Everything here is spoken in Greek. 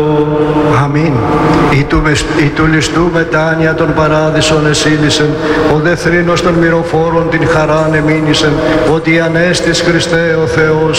Αμήν. Ή του ληστού μετάνοια των παράδεισων εσύλισεν, ο δε θρήνος των μυροφόρων την χαράν εμήνισεν, ότι ανέστης Χριστέ ο Θεός